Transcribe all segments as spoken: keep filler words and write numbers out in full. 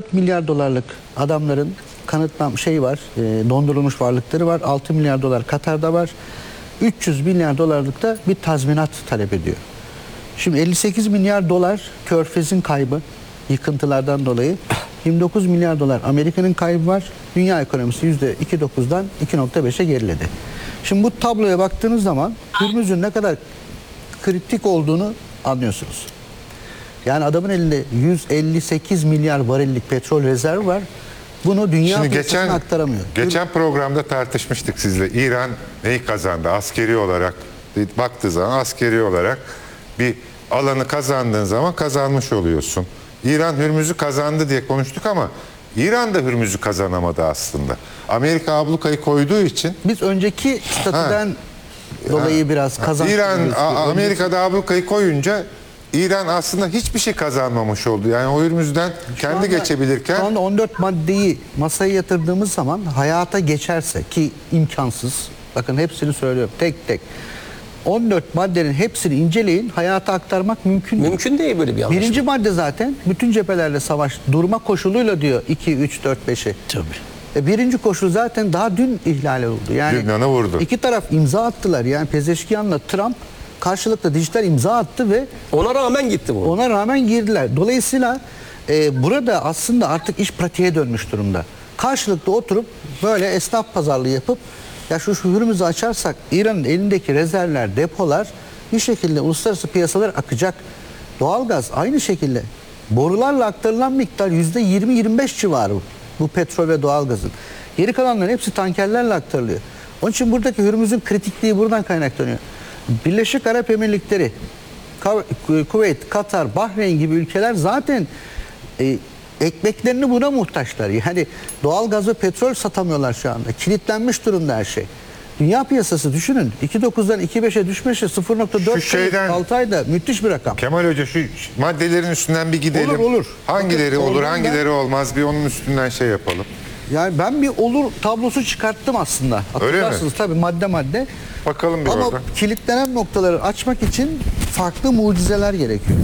dört milyar dolarlık adamların kanıtlam şey var, e, dondurulmuş varlıkları var. altı milyar dolar Katar'da var. üç yüz milyar dolarlık da bir tazminat talep ediyor. Şimdi elli sekiz milyar dolar Körfez'in kaybı yıkıntılardan dolayı. yirmi dokuz milyar dolar Amerika'nın kaybı var. Dünya ekonomisi yüzde iki virgül dokuzdan iki virgül beşe geriledi. Şimdi bu tabloya baktığınız zaman Hürmüz'ün ne kadar kritik olduğunu anlıyorsunuz. Yani adamın elinde yüz elli sekiz milyar varillik petrol rezervi var. Bunu dünya Şimdi piyasasına geçen, aktaramıyor. geçen programda tartışmıştık sizle. İran neyi kazandı? Askeri olarak baktığı zaman askeri olarak bir alanı kazandığın zaman kazanmış oluyorsun. İran Hürmüz'ü kazandı diye konuştuk ama İran da Hürmüz'ü kazanamadı aslında. Amerika ablukayı koyduğu için. Biz önceki statüden ha. dolayı ha. biraz kazandık. İran Amerika'da ablukayı koyunca İran aslında hiçbir şey kazanmamış oldu. Yani o Hürmüz'den şu kendi anda, geçebilirken. Şu anda on dört maddeyi masaya yatırdığımız zaman hayata geçerse ki imkansız. Bakın hepsini söylüyorum tek tek. on dört maddenin hepsini inceleyin, hayata aktarmak mümkün değil. Mümkün değil böyle bir anlaşma. Birinci madde zaten bütün cephelerde savaş durma koşuluyla diyor iki, üç, dört, beşi. Tabii. E birinci koşul zaten daha dün ihlal oldu. Yani Lübnan'ı vurdu. İki taraf imza attılar. Yani Pezeşkiyan'la Trump karşılıklı dijital imza attı ve ona rağmen gitti bu. Ona rağmen girdiler. Dolayısıyla e, burada aslında artık iş pratiğe dönmüş durumda. Karşılıklı oturup böyle esnaf pazarlığı yapıp ya şu, şu Hürmüz'ü açarsak İran'ın elindeki rezervler, depolar bir şekilde uluslararası piyasalar akacak. Doğalgaz aynı şekilde. Borularla aktarılan miktar yüzde yirmi yirmi beş civarı bu petrol ve doğalgazın. Geri kalanların hepsi tankerlerle aktarılıyor. Onun için buradaki Hürmüz'ün kritikliği buradan kaynaklanıyor. Birleşik Arap Emirlikleri, Kuveyt, Katar, Bahreyn gibi ülkeler zaten e, ekmeklerini buna muhtaçlar. Yani doğalgaz ve petrol satamıyorlar şu anda. Kilitlenmiş durumda her şey. Dünya piyasası düşünün. iki virgül dokuzdan iki virgül beşe düşmesi sıfır virgül dört altı ayda müthiş bir rakam. Kemal Hoca şu maddelerin üstünden bir gidelim. Olur olur. Hangileri Bakın, olur, hangileri ben, olmaz bir onun üstünden şey yapalım. Yani ben bir olur tablosu çıkarttım aslında. Hatırlarsınız tabii madde madde. Bakalım bir Ama orada. kilitlenen noktaları açmak için farklı mucizeler gerekiyor.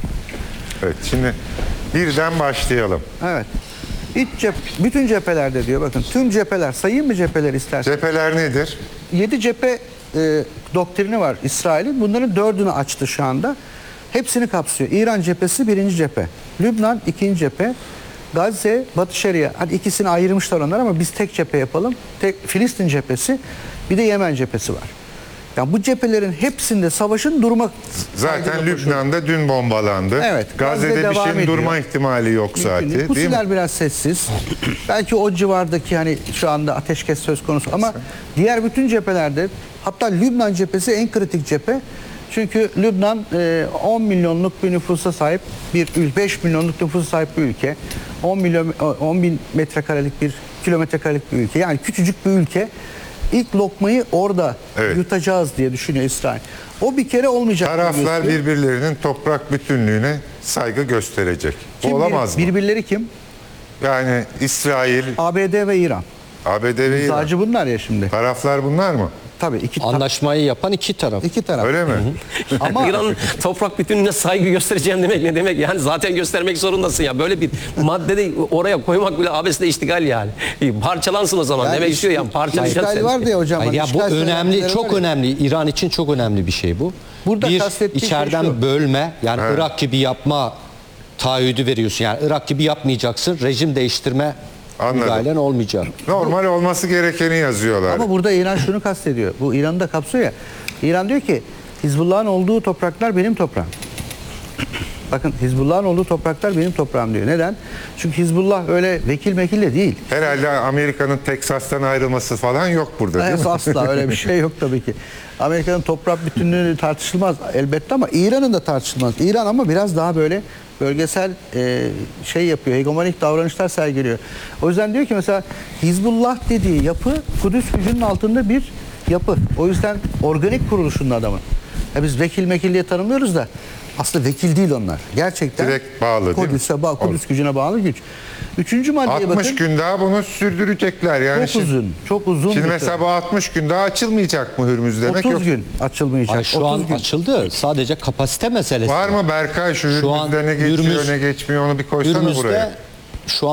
Evet, şimdi birden başlayalım. Evet. İç cep, bütün cephelerde diyor bakın tüm cepheler sayayım mı cepheler isterseniz? Cepheler nedir? yedi cephe e, doktrini var İsrail'in. Bunların dördünü açtı şu anda. Hepsini kapsıyor. İran cephesi birinci cephe. Lübnan ikinci cephe. Gazze, Batı Şeria. Hadi ikisini ayırmışlar onlar ama biz tek cephe yapalım. Tek Filistin cephesi, bir de Yemen cephesi var. Yani bu cephelerin hepsinde savaşın durma... Zaten Lübnan'da dün bombalandı. Evet. Gazze'de Gazze bir şeyin ediyor. durma ihtimali yok zaten. Değil Husiler mi? biraz sessiz. Belki o civardaki hani şu anda ateşkes söz konusu ama diğer bütün cephelerde hatta Lübnan cephesi en kritik cephe. Çünkü Lübnan on milyonluk bir nüfusa sahip bir ülke, beş milyonluk nüfusa sahip bir ülke. on milyon on bin metrekarelik bir kilometrekarelik bir ülke. Yani küçücük bir ülke. İlk lokmayı orada evet. yutacağız diye düşünüyor İsrail. O bir kere olmayacak. Taraflar birbirlerinin toprak bütünlüğüne saygı gösterecek. Kim olamaz bir, mı? Birbirleri kim? Yani İsrail, A B D ve İran. A B D ve İran. Sadece bunlar ya şimdi. Taraflar bunlar mı? Tabii iki anlaşmayı ta yapan iki taraf. İki taraf. Öyle mi? Ama İran'ın toprak bütünlüğüne saygı göstereceğim demek ne demek? Yani zaten göstermek zorundasın ya. Böyle bir maddede oraya koymak bile abesle iştigal yani. Parçalansın o zaman yani demek istiyor yani parçalayacaksın. İşgal var diye hocam. Hayır, hani ya bu önemli, çok var önemli. İran için çok önemli bir şey bu. Burada bir şey içeriden şu. bölme, yani evet. Irak gibi yapma taahhüdü veriyorsun. Yani Irak gibi yapmayacaksın. Rejim değiştirme müdahalen olmayacak. Normal olması gerekeni yazıyorlar. Ama burada İran şunu kastediyor. Bu İran'ı da kapsıyor ya. İran diyor ki Hizbullah'ın olduğu topraklar benim toprağım. Bakın Hizbullah'ın olduğu topraklar benim toprağım diyor. Neden? Çünkü Hizbullah öyle vekil mekille değil. Herhalde Amerika'nın Teksas'tan ayrılması falan yok burada değil mi? Asla öyle bir şey yok tabii ki. Amerika'nın toprak bütünlüğü tartışılmaz elbette ama İran'ın da tartışılmaz. İran ama biraz daha böyle bölgesel e, şey yapıyor, hegemonik davranışlar sergiliyor. O yüzden diyor ki mesela Hizbullah dediği yapı Kudüs gücünün altında bir yapı. O yüzden organik kuruluşun adamı. Ya biz vekil mekil diye tanımlıyoruz da aslında vekil değil onlar. Gerçekten direkt bağlı değil mi? Kudüs'e bağlı, Kudüs gücüne bağlı güç. Üçüncü maddeye bakın. altmış gün daha bunu sürdürecekler yani. Çok şimdi, uzun, çok uzun. Şimdi mesela bu altmış gün daha açılmayacak mı Hürmüz demek? otuz yok. gün açılmayacak. Ay, şu an gün. açıldı. Sadece kapasite meselesi. Var mı Berkay şu, şu Hürmüz'de ne geçiyor Hürmüz, ne geçmiyor onu bir koysana Hürmüz'de buraya. şu an